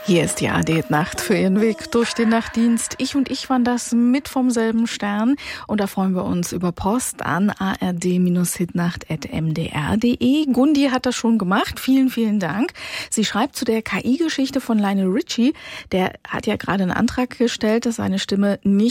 Hier ist die ARD-Nacht für Ihren Weg durch den Nachtdienst. Ich waren das mit vom selben Stern. Und da freuen wir uns über Post an ard-hitnacht@mdr.de. Gundi hat das schon gemacht. Vielen, vielen Dank. Sie schreibt zu der KI-Geschichte von Lionel Richie. Der hat ja gerade einen Antrag gestellt, dass seine Stimme nicht